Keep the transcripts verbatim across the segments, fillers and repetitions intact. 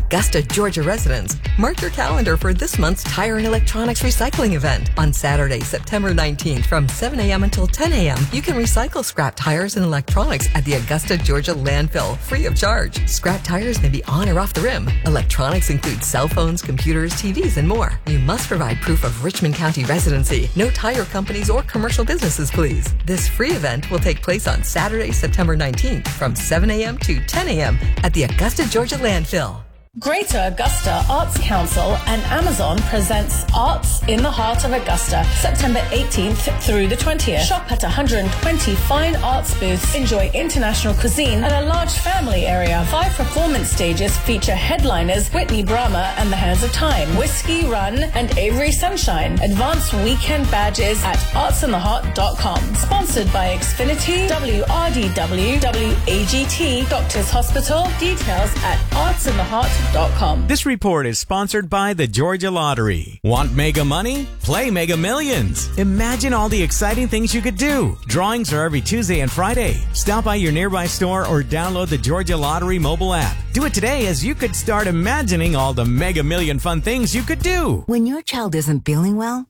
Augusta, Georgia residents, mark your calendar for this month's Tire and Electronics Recycling event. On Saturday, September nineteenth from seven a.m. until ten a.m., you can recycle scrap tires and electronics at the Augusta, Georgia landfill, free of charge. Scrap tires may be on or off the rim. Electronics include cell phones, computers, T Vs, and more. You must provide proof of Richmond County residency. No tire companies or commercial businesses, please. This free event will take place on Saturday, September nineteenth from seven a.m. to ten a.m. at the Augusta, Georgia landfill. Greater Augusta Arts Council and Amazon presents Arts in the Heart of Augusta, September eighteenth through the twentieth. Shop at one hundred twenty fine arts booths, enjoy international cuisine and a large family area. Five performance stages feature headliners Whitney Brahma and the Hands of Time, Whiskey Run and Avery Sunshine. Advance weekend badges at arts in the heart dot com. Sponsored by Xfinity, W R D W, W A G T, Doctors Hospital. Details at arts in the heart dot com. This report is sponsored by the Georgia Lottery. Want mega money? Play Mega Millions. Imagine all the exciting things you could do. Drawings are every Tuesday and Friday. Stop by your nearby store or download the Georgia Lottery mobile app. Do it today as you could start imagining all the Mega Million fun things you could do. When your child isn't feeling well,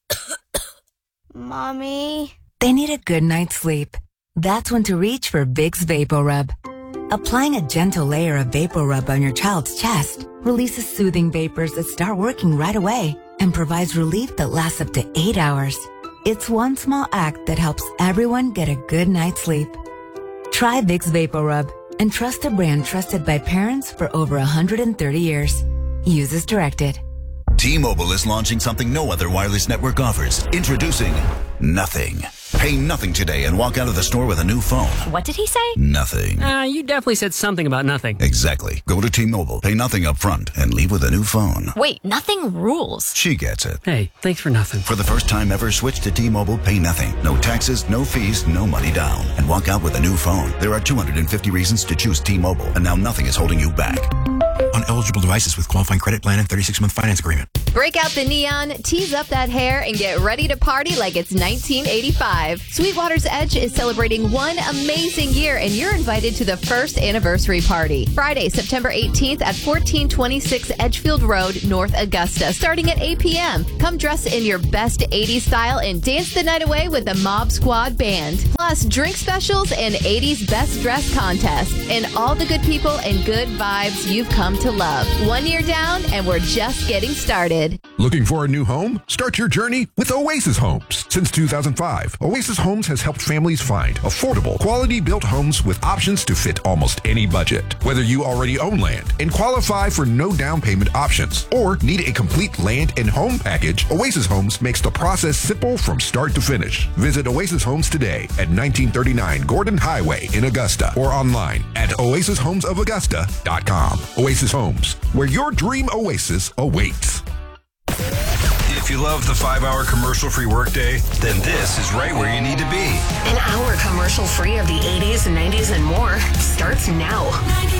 Mommy, they need a good night's sleep. That's when to reach for Vicks VapoRub. Applying a gentle layer of VapoRub on your child's chest releases soothing vapors that start working right away and provides relief that lasts up to eight hours. It's one small act that helps everyone get a good night's sleep. Try Vicks VapoRub and trust a brand trusted by parents for over one hundred thirty years. Use as directed. T-Mobile is launching something no other wireless network offers. Introducing Nothing. Pay nothing today and walk out of the store with a new phone. What did he say? Nothing. Uh, you definitely said something about nothing. Exactly. Go to T-Mobile, pay nothing up front, and leave with a new phone. Wait, nothing rules. She gets it. Hey, thanks for nothing. For the first time ever, switch to T-Mobile, pay nothing. No taxes, no fees, no money down. And walk out with a new phone. There are two hundred fifty reasons to choose T-Mobile, and now nothing is holding you back. On eligible devices with qualifying credit plan and thirty-six month finance agreement. Break out the neon, tease up that hair, and get ready to party like it's nineteen eighty-five. Sweetwater's Edge is celebrating one amazing year, and you're invited to the first anniversary party. Friday, September eighteenth at fourteen twenty-six Edgefield Road, North Augusta, starting at eight p.m. Come dress in your best eighties style and dance the night away with the Mob Squad Band. Plus, drink specials and eighties Best Dress Contest. And all the good people and good vibes you've come to love. One year down, and we're just getting started. Looking for a new home? Start your journey with Oasis Homes. Since two thousand five, Oasis Homes has helped families find affordable, quality-built homes with options to fit almost any budget. Whether you already own land and qualify for no down payment options or need a complete land and home package, Oasis Homes makes the process simple from start to finish. Visit Oasis Homes today at nineteen thirty-nine Gordon Highway in Augusta or online at oasis homes of augusta dot com. Oasis Homes, where your dream oasis awaits. If you love the five-hour commercial-free workday, then this is right where you need to be. An hour commercial-free of the eighties, nineties, and more starts now.